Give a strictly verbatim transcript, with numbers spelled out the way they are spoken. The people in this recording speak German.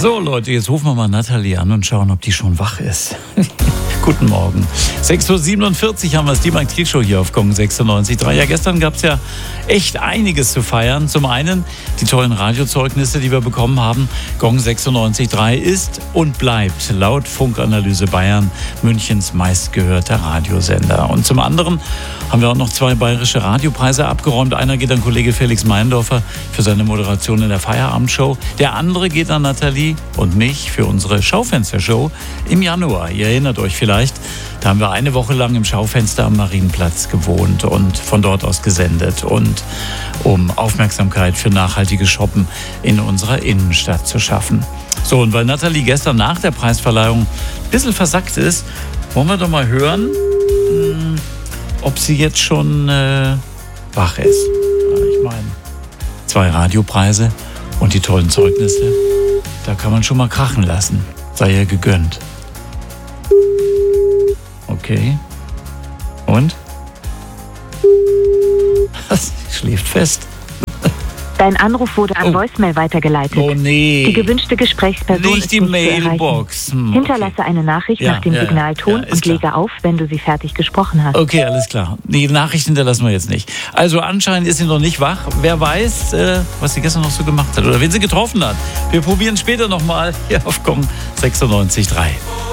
So Leute, jetzt rufen wir mal Nathalie an und schauen, ob die schon wach ist. Guten Morgen. sechs Uhr siebenundvierzig haben wir es, die Mike Thiel Show hier auf Gong sechsundneunzig Komma drei. Ja, gestern gab es ja echt einiges zu feiern. Zum einen die tollen Radiozeugnisse, die wir bekommen haben. Gong sechsundneunzig Komma drei ist und bleibt laut Funkanalyse Bayern Münchens meistgehörter Radiosender. Und zum anderen haben wir auch noch zwei bayerische Radiopreise abgeräumt. Einer geht an Kollege Felix Meindorfer für seine Moderation in der Feierabendshow. Der andere geht an Nathalie und mich für unsere Schaufenstershow im Januar. Ihr erinnert euch vielleicht, da haben wir eine Woche lang im Schaufenster am Marienplatz gewohnt und von dort aus gesendet. Und um Aufmerksamkeit für nachhaltiges Shoppen in unserer Innenstadt zu schaffen. So, und weil Nathalie gestern nach der Preisverleihung ein bisschen versackt ist, wollen wir doch mal hören, ob sie jetzt schon äh, wach ist. Ich meine, zwei Radiopreise und die tollen Zeugnisse, da kann man schon mal krachen lassen. Sei ihr gegönnt. Okay. Und? Sie schläft fest. Dein Anruf wurde an Oh. Voicemail weitergeleitet. Oh nee. Die gewünschte Gesprächsperson Nicht ist die nicht Mailbox. zu Hm, erreichen. okay. Hinterlasse eine Nachricht Ja, nach dem ja, Signalton ja, ist und klar. lege auf, wenn du sie fertig gesprochen hast. Okay, alles klar. Die Nachrichten hinterlassen wir jetzt nicht. Also anscheinend ist sie noch nicht wach. Wer weiß, äh, was sie gestern noch so gemacht hat oder wen sie getroffen hat. Wir probieren später nochmal hier auf Gong sechsundneunzig Komma drei.